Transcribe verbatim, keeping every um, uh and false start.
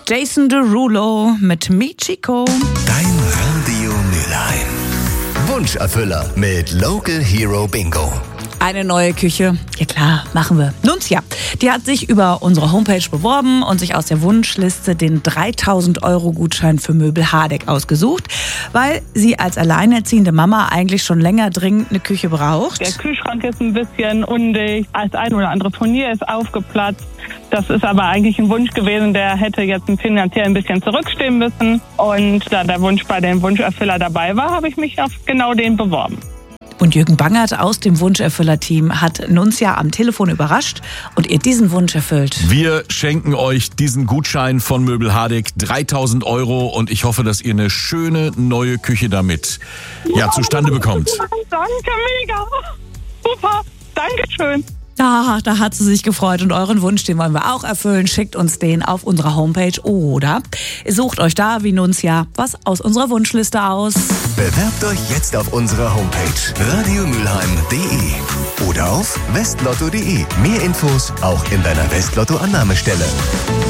Jason Derulo mit Michiko. Dein Radio Mülheim. Wunscherfüller mit Local Hero Bingo. Eine neue Küche. Ja klar, machen wir. Nunzia, die hat sich über unsere Homepage beworben und sich aus der Wunschliste den dreitausend Euro Gutschein für Möbel Hardegg ausgesucht, weil sie als alleinerziehende Mama eigentlich schon länger dringend eine Küche braucht. Der Kühlschrank ist ein bisschen undicht, das ein oder andere Furnier ist aufgeplatzt. Das ist aber eigentlich ein Wunsch gewesen, der hätte jetzt finanziell ein bisschen zurückstehen müssen. Und da der Wunsch bei dem Wunscherfüller dabei war, habe ich mich auf genau den beworben. Und Jürgen Bangert aus dem Wunscherfüller-Team hat Nunzia am Telefon überrascht und ihr diesen Wunsch erfüllt. Wir schenken euch diesen Gutschein von Möbel Hardegg, dreitausend Euro, und ich hoffe, dass ihr eine schöne neue Küche damit ja, zustande bekommt. Danke, mega. Super, Dankeschön. Ja, da hat sie sich gefreut und euren Wunsch, den wollen wir auch erfüllen. Schickt uns den auf unserer Homepage oder sucht euch da wie Nunzia was aus unserer Wunschliste aus. Bewerbt euch jetzt auf unserer Homepage radiomülheim punkt de oder auf westlotto punkt de. Mehr Infos auch in deiner Westlotto-Annahmestelle.